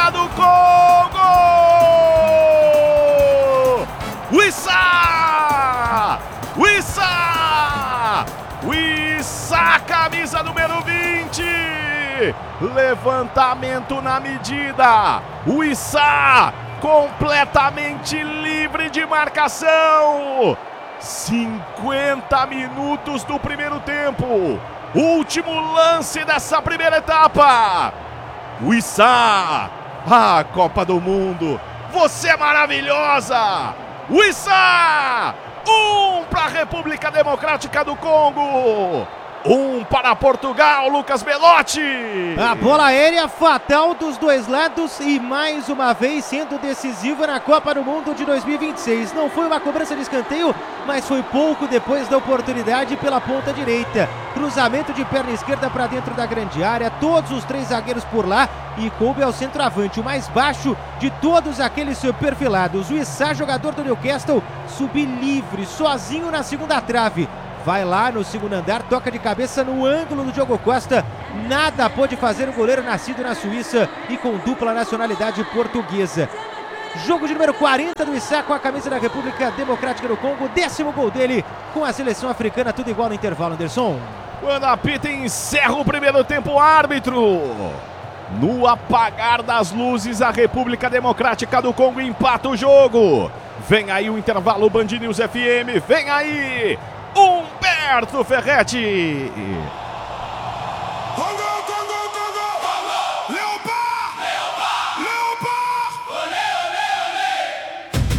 República do Congo! Wissa! Wissa! Wissa, camisa número 20! Levantamento na medida! Wissa, completamente livre de marcação! 50 minutos do primeiro tempo! Último lance dessa primeira etapa! Wissa! A Copa do Mundo! Você é maravilhosa! Wissa! Para a República Democrática do Congo! Para Portugal, Lucas Belotti! A bola aérea fatal dos dois lados e mais uma vez sendo decisiva na Copa do Mundo de 2026. Não foi uma cobrança de escanteio, mas foi pouco depois da oportunidade pela ponta direita. Cruzamento de perna esquerda para dentro da grande área, todos os três zagueiros por lá e coube ao centroavante, o mais baixo de todos aqueles perfilados. O Wissa, jogador do Newcastle, subir livre, sozinho na segunda trave. Vai lá no segundo andar, toca de cabeça no ângulo do Diogo Costa. Nada pôde fazer o goleiro nascido na Suíça e com dupla nacionalidade portuguesa. Jogo de número 40 do Wissa com a camisa da República Democrática do Congo. 10º gol dele com a seleção africana, tudo igual no intervalo, Anderson. Quando apita, encerra o primeiro tempo, árbitro. No apagar das luzes, a República Democrática do Congo empata o jogo. Vem aí o intervalo, Band News FM. Vem aí Humberto Ferretti. Congo, Congo, Congo, Congo. Leopard, Leopard, Leopard. Olé, olé, olé.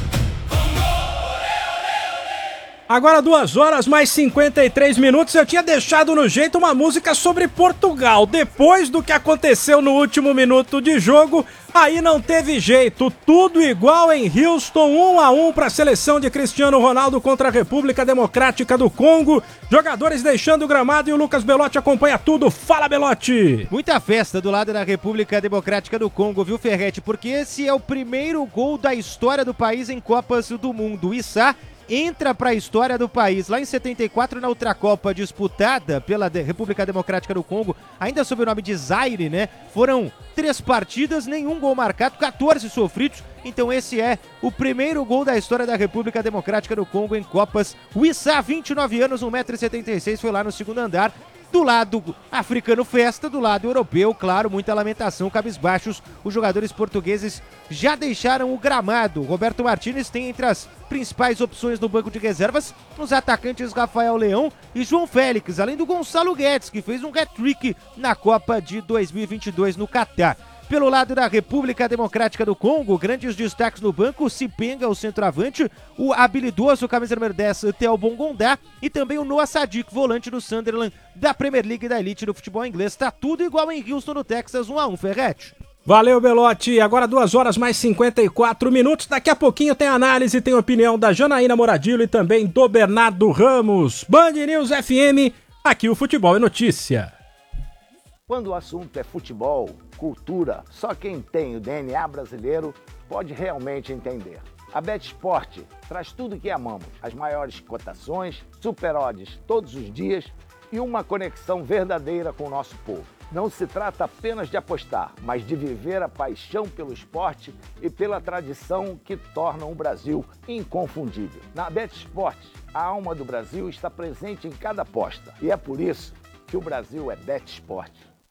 Congo, olé, olé, olé. Agora 2 horas mais 53 minutos. Eu tinha deixado no jeito uma música sobre Portugal. Depois do que aconteceu no último minuto de jogo, aí não teve jeito. Tudo igual em Houston, 1-1 para a seleção de Cristiano Ronaldo contra a República Democrática do Congo. Jogadores deixando o gramado e o Lucas Belotti acompanha tudo. Fala, Belotti! Muita festa do lado da República Democrática do Congo, viu, Ferretti? Porque esse é o primeiro gol da história do país em Copas do Mundo. Wissa entra para a história do país. Lá em 74, na outra Copa disputada pela República Democrática do Congo, ainda sob o nome de Zaire, né? Foram 3 partidas, nenhum gol marcado, 14 sofridos. Então esse é o primeiro gol da história da República Democrática do Congo em Copas. Wissa, 29 anos, 1,76 m, foi lá no segundo andar. Do lado africano, festa. Do lado europeu, claro, muita lamentação, cabisbaixos. Os jogadores portugueses já deixaram o gramado. Roberto Martínez tem entre as principais opções no banco de reservas os atacantes Rafael Leão e João Félix, além do Gonçalo Guedes, que fez um hat-trick na Copa de 2022 no Catar. Pelo lado da República Democrática do Congo, grandes destaques no banco: Sipenga, o centroavante, o habilidoso camisa número 10, Theo Bongondá, e também o Noah Sadik, volante do Sunderland, da Premier League e da elite do futebol inglês. Tá tudo igual em Houston, no Texas, 1-1, Ferretti. Valeu, Belotti. Agora 2 horas mais 54 minutos. Daqui a pouquinho tem análise, tem opinião da Janaína Moradillo e também do Bernardo Ramos. Band News FM, aqui o futebol é notícia. Quando o assunto é futebol, cultura, só quem tem o DNA brasileiro pode realmente entender. A BetSport traz tudo o que amamos, as maiores cotações, super odds todos os dias e uma conexão verdadeira com o nosso povo. Não se trata apenas de apostar, mas de viver a paixão pelo esporte e pela tradição que tornam o Brasil inconfundível. Na BetSport, a alma do Brasil está presente em cada aposta e é por isso que o Brasil é BetSport.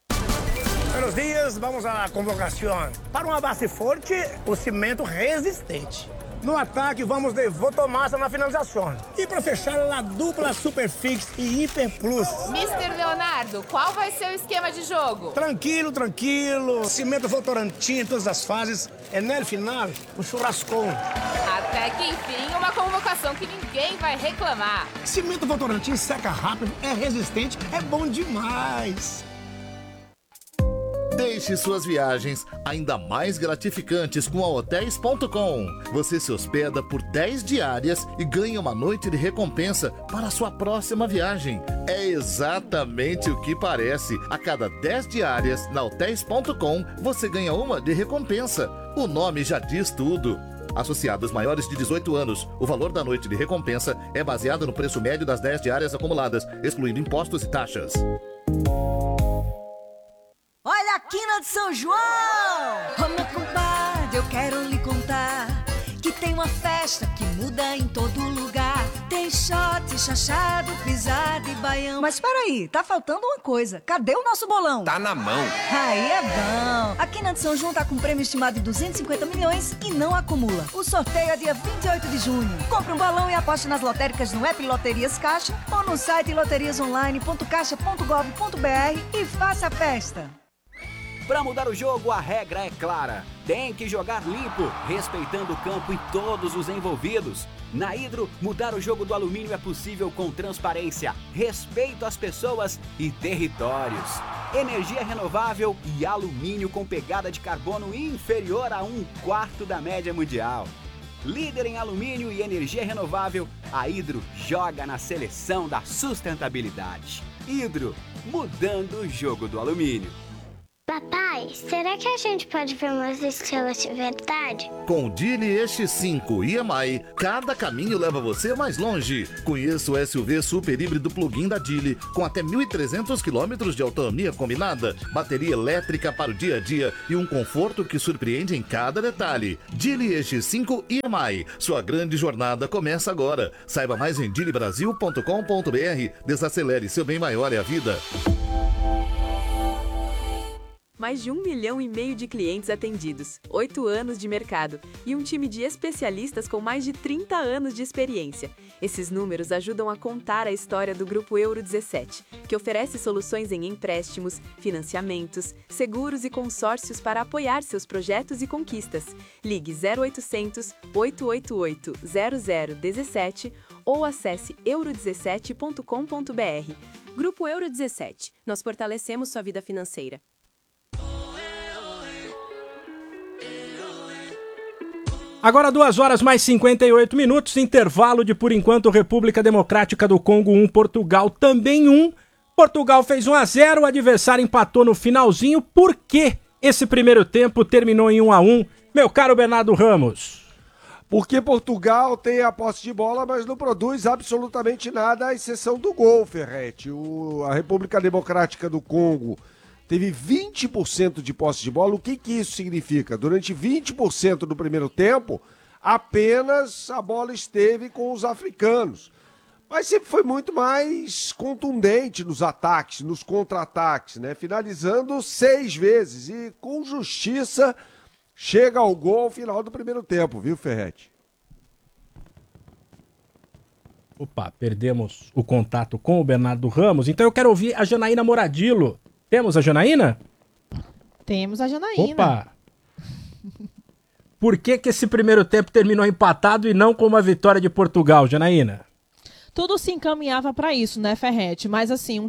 Buenos dias, vamos à convocação. Para uma base forte, o cimento resistente. No ataque, vamos de Votomassa na finalização. E para fechar, a dupla Superfix e Hiper Plus. Mister Leonardo, qual vai ser o esquema de jogo? Tranquilo, tranquilo. Cimento Votorantim em todas as fases. É no final, o churrascão. Até que enfim, uma convocação que ninguém vai reclamar. Cimento Votorantim seca rápido, é resistente, é bom demais. Deixe suas viagens ainda mais gratificantes com a Hotels.com. Você se hospeda por 10 diárias e ganha uma noite de recompensa para a sua próxima viagem. É exatamente o que parece. A cada 10 diárias na Hotels.com, você ganha uma de recompensa. O nome já diz tudo. Associados maiores de 18 anos, o valor da noite de recompensa é baseado no preço médio das 10 diárias acumuladas, excluindo impostos e taxas. Olha aqui na Feira de São João! Ô meu compadre, eu quero lhe contar que tem uma festa que muda em todo lugar. Tem shot, chachado, pisada e baião. Mas peraí, tá faltando uma coisa. Cadê o nosso bolão? Tá na mão. Aí é bom. A Quina de São João tá com prêmio estimado de 250 milhões e não acumula. O sorteio é dia 28 de junho. Compre um balão e aposte nas lotéricas no app Loterias Caixa ou no site loteriasonline.caixa.gov.br e faça a festa. Para mudar o jogo, a regra é clara. Tem que jogar limpo, respeitando o campo e todos os envolvidos. Na Hidro, mudar o jogo do alumínio é possível com transparência, respeito às pessoas e territórios. Energia renovável e alumínio com pegada de carbono inferior a 1/4 da média mundial. Líder em alumínio e energia renovável, a Hidro joga na seleção da sustentabilidade. Hidro, mudando o jogo do alumínio. Papai, será que a gente pode ver umas estrelas de verdade? Com Geely EX5 e EMI, cada caminho leva você mais longe. Conheça o SUV super híbrido plug-in da Geely, com até 1.300 km de autonomia combinada, bateria elétrica para o dia a dia e um conforto que surpreende em cada detalhe. Geely EX5 e EMI, sua grande jornada começa agora. Saiba mais em geelybrasil.com.br. Desacelere, seu bem maior é a vida. Mais de 1,5 milhão de clientes atendidos, 8 anos de mercado e um time de especialistas com mais de 30 anos de experiência. Esses números ajudam a contar a história do Grupo Euro 17, que oferece soluções em empréstimos, financiamentos, seguros e consórcios para apoiar seus projetos e conquistas. Ligue 0800 888 0017 ou acesse euro17.com.br. Grupo Euro 17. Nós fortalecemos sua vida financeira. Agora 2 horas mais 58 minutos, intervalo de, por enquanto, República Democrática do Congo 1, Portugal também 1. Portugal fez 1-0, o adversário empatou no finalzinho. Por que esse primeiro tempo terminou em 1-1? Meu caro Bernardo Ramos. Porque Portugal tem a posse de bola, mas não produz absolutamente nada, à exceção do gol, Ferretti. A República Democrática do Congo teve 20% de posse de bola. O que isso significa? Durante 20% do primeiro tempo, apenas a bola esteve com os africanos. Mas sempre foi muito mais contundente nos ataques, nos contra-ataques, né? Finalizando 6 vezes e com justiça chega ao gol ao final do primeiro tempo, viu, Ferretti? Opa, perdemos o contato com o Bernardo Ramos, então eu quero ouvir a Janaína Moradillo. Temos a Janaína? Temos a Janaína. Opa! Por que esse primeiro tempo terminou empatado e não com uma vitória de Portugal, Janaína? Tudo se encaminhava para isso, né, Ferretti? Mas assim,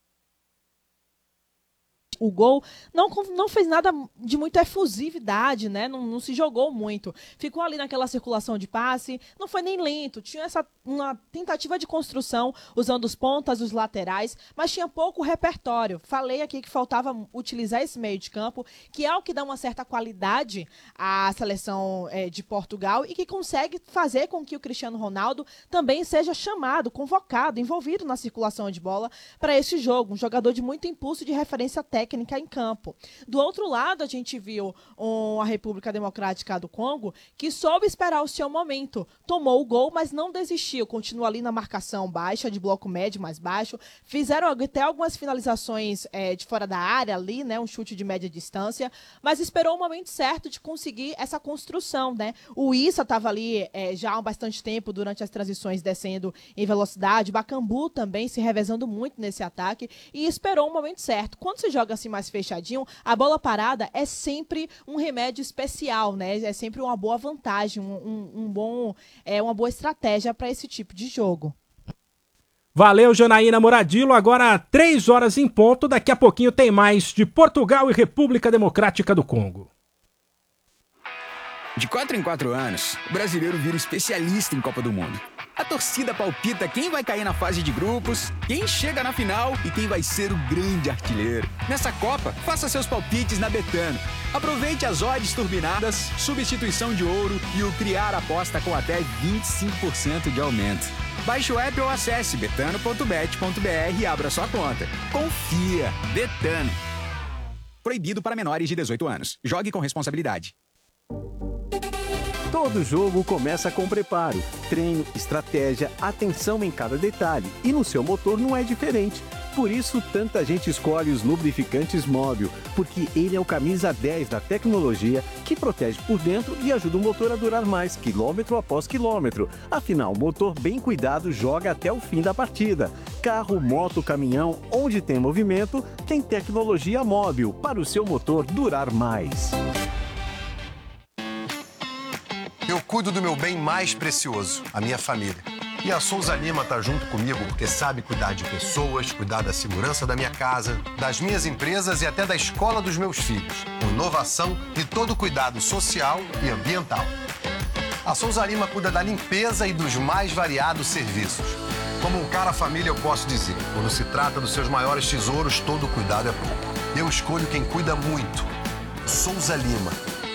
o gol não fez nada de muita efusividade, né? Não se jogou muito. Ficou ali naquela circulação de passe, não foi nem lento. Tinha uma tentativa de construção usando os pontas, os laterais, mas tinha pouco repertório. Falei aqui que faltava utilizar esse meio de campo, que é o que dá uma certa qualidade à seleção de Portugal e que consegue fazer com que o Cristiano Ronaldo também seja chamado, convocado, envolvido na circulação de bola para esse jogo. Um jogador de muito impulso e de referência técnica em campo. Do outro lado, a gente viu a República Democrática do Congo, que soube esperar o seu momento. Tomou o gol, mas não desistiu. Continua ali na marcação baixa, de bloco médio mais baixo. Fizeram até algumas finalizações de fora da área ali, né? Um chute de média distância, mas esperou o momento certo de conseguir essa construção, né? O Issa estava ali já há bastante tempo durante as transições descendo em velocidade. Bacambu também se revezando muito nesse ataque e esperou o momento certo. Quando se joga assim mais fechadinho, a bola parada é sempre um remédio especial, né? É sempre uma boa vantagem, uma boa estratégia para esse tipo de jogo. Valeu, Janaína Moradillo. Agora 3 horas em ponto. Daqui a pouquinho tem mais de Portugal e República Democrática do Congo. De 4 em 4 anos, o brasileiro vira especialista em Copa do Mundo. A torcida palpita quem vai cair na fase de grupos, quem chega na final e quem vai ser o grande artilheiro. Nessa Copa, faça seus palpites na Betano. Aproveite as odds turbinadas, substituição de ouro e o criar aposta com até 25% de aumento. Baixe o app ou acesse betano.bet.br e abra sua conta. Confia! Betano. Proibido para menores de 18 anos. Jogue com responsabilidade. Todo jogo começa com preparo, treino, estratégia, atenção em cada detalhe. E no seu motor não é diferente. Por isso, tanta gente escolhe os lubrificantes Móbil, porque ele é o camisa 10 da tecnologia que protege por dentro e ajuda o motor a durar mais, quilômetro após quilômetro. Afinal, o motor bem cuidado joga até o fim da partida. Carro, moto, caminhão, onde tem movimento, tem tecnologia Móbil para o seu motor durar mais. Eu cuido do meu bem mais precioso, a minha família. E a Souza Lima tá junto comigo porque sabe cuidar de pessoas, cuidar da segurança da minha casa, das minhas empresas e até da escola dos meus filhos. Com inovação e todo cuidado social e ambiental. A Souza Lima cuida da limpeza e dos mais variados serviços. Como um cara família, eu posso dizer, quando se trata dos seus maiores tesouros, todo cuidado é pouco. Eu escolho quem cuida muito. Souza Lima.